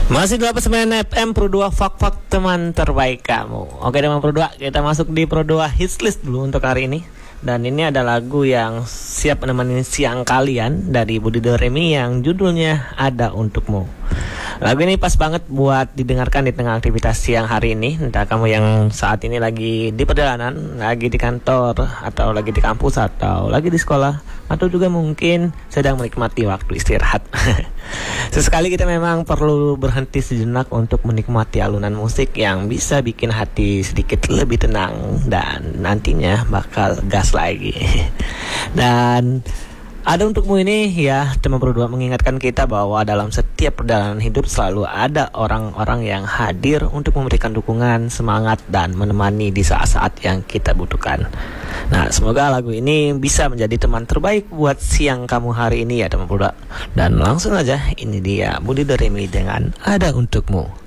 Masih 29 FM Pro 2 Fak-Fak teman terbaik kamu. Oke teman Pro 2, kita masuk di Pro 2 Hits List dulu untuk hari ini. Dan ini ada lagu yang siap menemani siang kalian dari Budi Doremi yang judulnya Ada Untukmu. Lagu ini pas banget buat didengarkan di tengah aktivitas siang hari ini. Entah kamu yang saat ini lagi di perjalanan, lagi di kantor, atau lagi di kampus, atau lagi di sekolah, atau juga mungkin sedang menikmati waktu istirahat. Sesekali kita memang perlu berhenti sejenak untuk menikmati alunan musik yang bisa bikin hati sedikit lebih tenang dan nantinya bakal gas lagi. Dan Ada Untukmu ini ya teman berdua mengingatkan kita bahwa dalam setiap perjalanan hidup selalu ada orang-orang yang hadir untuk memberikan dukungan, semangat, dan menemani di saat-saat yang kita butuhkan. Nah, semoga lagu ini bisa menjadi teman terbaik buat siang kamu hari ini ya teman berdua. Dan langsung aja, ini dia Budi Doremi dengan Ada Untukmu.